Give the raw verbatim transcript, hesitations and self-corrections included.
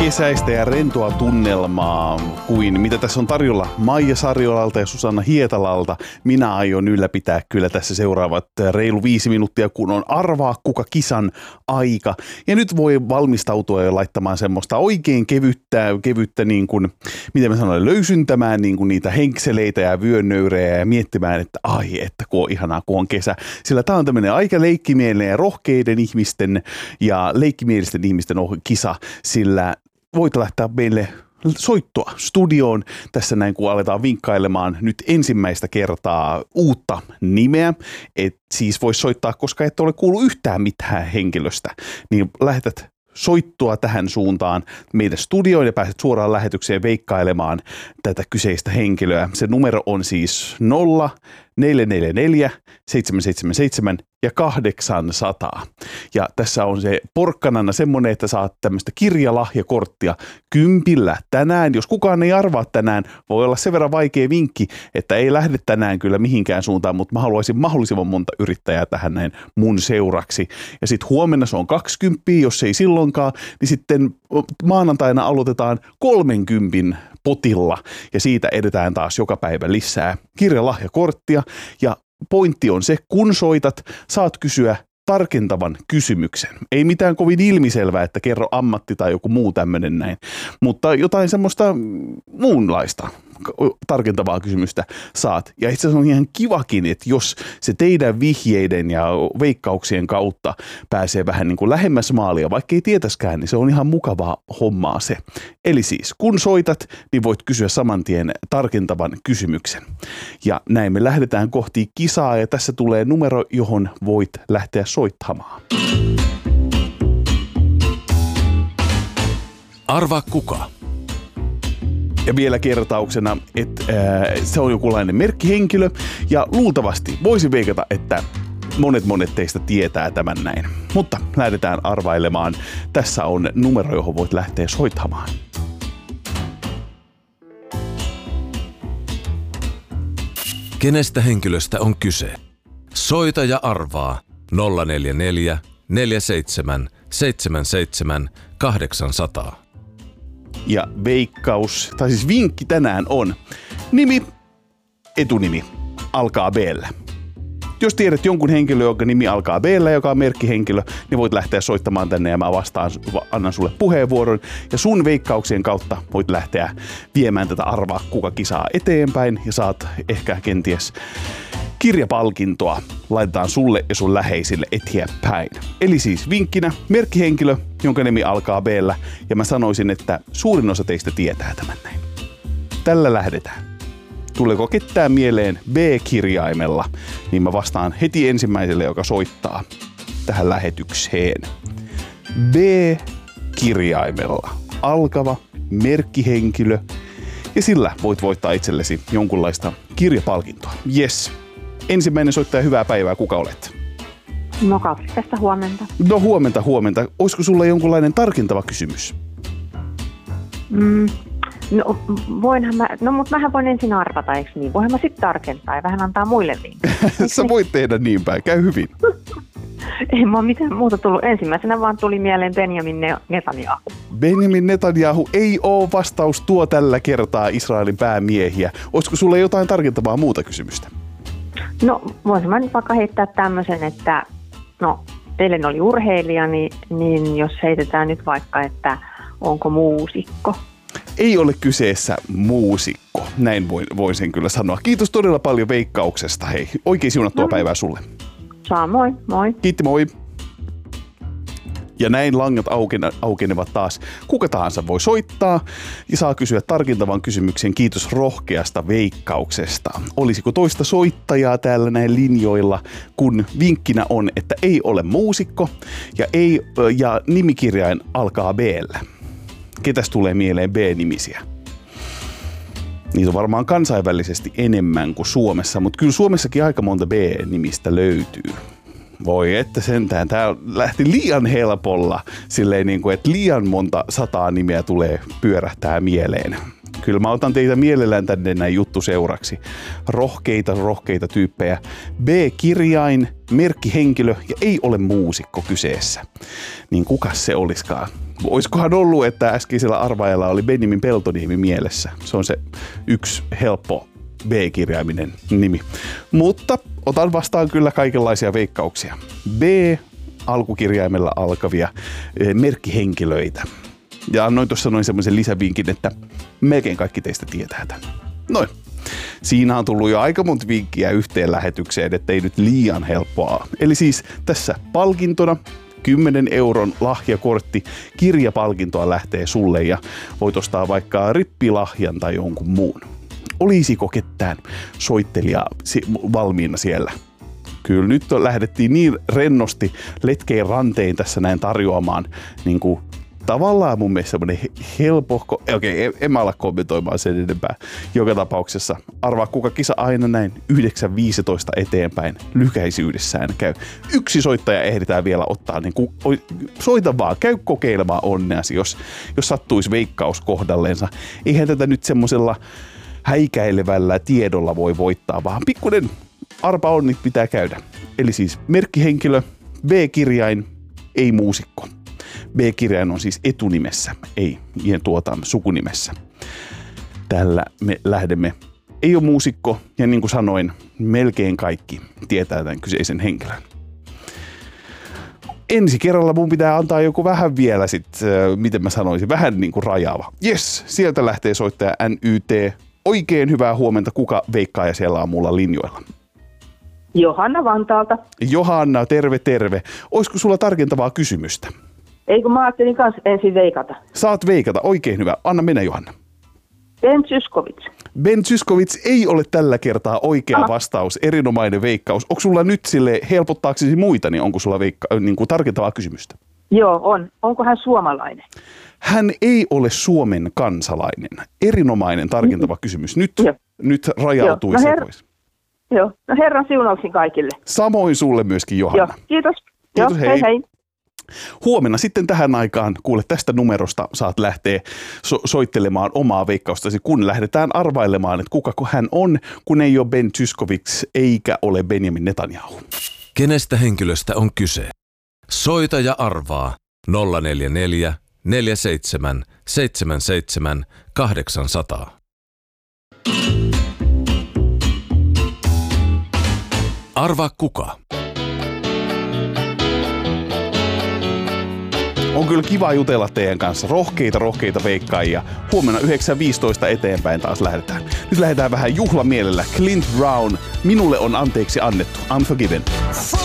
kesäistä ja rentoa tunnelmaa kuin mitä tässä on tarjolla Maija Sarjolalta ja Susanna Hietalalta. Minä aion ylläpitää kyllä tässä seuraavat reilu viisi minuuttia, kun on arvaa kuka kisan aika. Ja nyt voi valmistautua jo laittamaan semmoista oikein kevyttä, kevyttä niin kuin, miten mä sanoin, löysyntämään niin kuin niitä henkseleitä ja vyönnöyrejä ja miettimään, että ai, että kun on ihanaa, kun on kesä. Sillä tää on tämmöinen aika leikkimielinen ja rohkeiden ihmisten ja leikkimielisten ihmisten kisa, sillä voit lähteä meille soittoa studioon tässä näin, kun aletaan vinkkailemaan nyt ensimmäistä kertaa uutta nimeä. Et siis vois soittaa, koska et ole kuullut yhtään mitään henkilöstä, niin lähetät soittoa tähän suuntaan meidän studioon ja pääset suoraan lähetykseen veikkailemaan tätä kyseistä henkilöä. Se numero on siis nolla neljä neljä neljä seitsemän seitsemän seitsemän ja kahdeksansataa. Ja tässä on se porkkanana semmoinen, että saat tämmöistä kirjalahjakorttia kympillä tänään. Jos kukaan ei arvaa tänään, voi olla sen verran vaikea vinkki, että ei lähde tänään kyllä mihinkään suuntaan, mutta mä haluaisin mahdollisimman monta yrittäjää tähän näin mun seuraksi. Ja sitten huomenna se on kaksikymmentä, jos ei silloinkaan, niin sitten maanantaina aloitetaan kolmenkympin potilla ja siitä edetään taas joka päivä lisää kirjalahjakorttia. Ja pointti on se, kun soitat, saat kysyä tarkentavan kysymyksen. Ei mitään kovin ilmiselvää, että kerro ammatti tai joku muu tämmöinen näin, mutta jotain semmoista muunlaista tarkentavaa kysymystä saat. Ja itse asiassa on ihan kivakin, että jos se teidän vihjeiden ja veikkauksien kautta pääsee vähän niin kuin lähemmäs maalia, vaikka ei tietäskään, niin se on ihan mukavaa hommaa se. Eli siis, kun soitat, niin voit kysyä saman tien tarkentavan kysymyksen. Ja näin me lähdetään kohti kisaa ja tässä tulee numero, johon voit lähteä soittamaan. Arvaa kuka. Ja vielä kertauksena, että ää, se on jokinlainen merkkihenkilö ja luultavasti voisi veikata, että monet monet teistä tietää tämän näin. Mutta lähdetään arvailemaan. Tässä on numero, johon voit lähteä soittamaan. Kenestä henkilöstä on kyse? Soita ja arvaa nolla neljä neljä neljä seitsemän seitsemän seitsemän kahdeksansataa. Ja veikkaus, tai siis vinkki tänään on nimi, etunimi, alkaa B:llä. Jos tiedät jonkun henkilön, jonka nimi alkaa B:llä, joka on merkkihenkilö, niin voit lähteä soittamaan tänne ja mä vastaan, annan sulle puheenvuoron. Ja sun veikkauksien kautta voit lähteä viemään tätä arvaa kuka kisaa eteenpäin ja saat ehkä kenties kirjapalkintoa laitetaan sulle ja sun läheisille eteenpäin. Eli siis vinkkinä merkkihenkilö, jonka nimi alkaa B:llä, ja mä sanoisin, että suurin osa teistä tietää tämän näin. Tällä lähdetään. Tuleeko ketään mieleen B-kirjaimella, niin mä vastaan heti ensimmäiselle, joka soittaa tähän lähetykseen. B-kirjaimella alkava merkkihenkilö, ja sillä voit voittaa itsellesi jonkunlaista kirjapalkintoa. Yes. Ensimmäinen soittaja, hyvää päivää, kuka olet? No kaksi tästä huomenta. No huomenta, huomenta. Olisiko sulla jonkunlainen tarkentava kysymys? Mm, no voinhan mä, no mutta mähän voin ensin arvata, eikö niin? Voinhan mä sitten tarkentaa ja vähän antaa muille vinkkejä. Sä voit tehdä niin päin, käy hyvin. Ei mä mitään muuta tullut. Ensimmäisenä vaan tuli mieleen Benjamin Netanyahu. Benjamin Netanyahu ei ole vastaus tuo tällä kertaa Israelin päämiehiä. Olisiko sulla jotain tarkentavaa muuta kysymystä? No voisin mä nyt vaikka heittää tämmöisen, että no teille oli urheilija, niin, niin jos heitetään nyt vaikka, että onko muusikko? Ei ole kyseessä muusikko, näin voin, voin sen kyllä sanoa. Kiitos todella paljon veikkauksesta, hei. Oikein siunattua no. päivää sulle. Samoin, moi. Kiitti, moi. Ja näin langat aukenevat taas. Kuka tahansa voi soittaa ja saa kysyä tarkentavan kysymyksen. Kiitos rohkeasta veikkauksesta. Olisiko toista soittajaa täällä näin linjoilla, kun vinkkinä on, että ei ole muusikko ja, ei, ja nimikirjain alkaa B:llä. Ketäs tulee mieleen B-nimisiä? Niitä on varmaan kansainvälisesti enemmän kuin Suomessa, mutta kyllä Suomessakin aika monta B-nimistä löytyy. Voi että sentään, tää lähti liian helpolla, silleen niin kuin, että liian monta sataa nimeä tulee pyörähtää mieleen. Kyllä mä otan teitä mielellään tänne näin juttuseuraksi. Rohkeita, rohkeita tyyppejä. B-kirjain, merkkihenkilö ja ei ole muusikko kyseessä. Niin kukas se olisikaan? Olisikohan ollut, että äskeisellä arvaajalla oli Benjamin Peltoniemi mielessä. Se on se yksi helppo B-kirjaiminen nimi. Mutta otan vastaan kyllä kaikenlaisia veikkauksia. B alkukirjaimella alkavia merkkihenkilöitä. Ja annoin tuossa noin semmoisen lisävinkin, että melkein kaikki teistä tietää tämän. Noin. Siinä on tullut jo aika monta vinkkiä yhteen lähetykseen, ettei nyt liian helppoa. Eli siis tässä palkintona kymmenen euron lahjakortti, kirjapalkintoa lähtee sulle ja voit ostaa vaikka rippilahjan tai jonkun muun. Olisiko ketään soittelija valmiina siellä? Kyllä nyt lähdettiin niin rennosti letkein rantein tässä näin tarjoamaan niin kuin tavallaan mun mielestä semmoinen helpohko, okei, en, en mä ala kommentoimaan sen enempää. Joka tapauksessa arvaa kuka kisa aina näin yhdeksän viisitoista eteenpäin lykäisyydessään käy. Yksi soittaja ehditään vielä ottaa, niin kuin, soita vaan, käy kokeilemaan onneasi, jos, jos sattuisi veikkaus kohdalleensa. Eihän tätä nyt semmoisella häikäilevällä tiedolla voi voittaa, vaan pikkuinen arpa onnit pitää käydä. Eli siis merkkihenkilö, B-kirjain, ei muusikko. B-kirjain on siis etunimessä, ei tuota, sukunimessä. Tällä me lähdemme. Ei ole muusikko, ja niin kuin sanoin, melkein kaikki tietää tämän kyseisen henkilön. Ensi kerralla mun pitää antaa joku vähän vielä sit, äh, miten mä sanoisin, vähän niin kuin rajaava. Jes, sieltä lähtee soittaja N Y T. Oikein hyvää huomenta, kuka veikkaaja siellä on mulla linjoilla? Johanna Vantaalta. Johanna, terve terve. Olisiko sulla tarkentavaa kysymystä? Ei kun mä ajattelin kans ensin veikata. Saat veikata, oikein hyvä. Anna mennä, Johanna. Ben Zyskowicz. Ben Zyskowicz ei ole tällä kertaa oikea Aha. vastaus, erinomainen veikkaus. Onko sulla nyt sille helpottaaksesi muita, niin onko sulla veikka- niin kuin tarkentavaa kysymystä? Joo, on. Onko hän suomalainen? Hän ei ole Suomen kansalainen. Erinomainen tarkentava kysymys. Nyt, nyt rajautui se pois. Joo, no herran siunauksin kaikille. Samoin sulle myöskin, Johanna. Joo, kiitos. Kiitos, Joo, hei. hei hei. Huomenna sitten tähän aikaan, kuule tästä numerosta saat lähteä so- soittelemaan omaa veikkaustasi, kun lähdetään arvailemaan, että kuka hän on, kun ei ole Ben Zyskowicz eikä ole Benjamin Netanyahu. Kenestä henkilöstä on kyse? Soita ja arvaa nolla neljä neljä, neljä seitsemän, seitsemän seitsemän, kahdeksan nolla nolla. Arvaa kuka? On kyllä kiva jutella teidän kanssa. Rohkeita, rohkeita veikkaajia. Huomenna yhdeksän viisitoista eteenpäin taas lähdetään. Nyt lähdetään vähän juhlamielellä. Clint Brown, minulle on anteeksi annettu. I'm forgiven.